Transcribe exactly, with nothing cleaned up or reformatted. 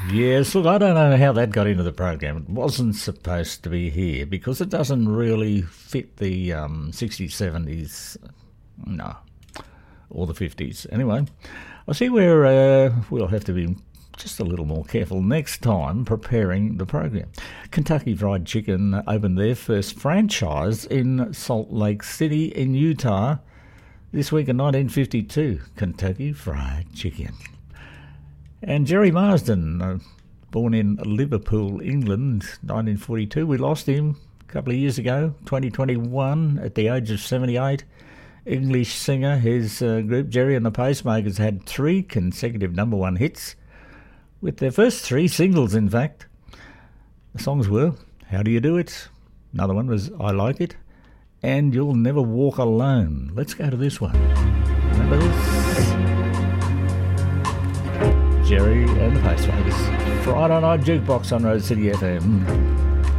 Yes, look, I don't know how that got into the program. It wasn't supposed to be here because it doesn't really fit the um, sixties, seventies, no, or the fifties. Anyway, I see where uh, we'll have to be just a little more careful next time preparing the program. Kentucky Fried Chicken opened their first franchise in Salt Lake City in Utah this week in nineteen fifty-two. Kentucky Fried Chicken. And Jerry Marsden, uh, born in Liverpool, England, nineteen forty-two. We lost him a couple of years ago, twenty twenty-one, at the age of seventy-eight. English singer. His uh, group, Jerry and the Pacemakers, had three consecutive number one hits, with their first three singles, in fact. The songs were How Do You Do It? Another one was I Like It. And You'll Never Walk Alone. Let's go to this one. Remember this? Jerry and the Pacemakers. Friday Night Jukebox on Road City F M.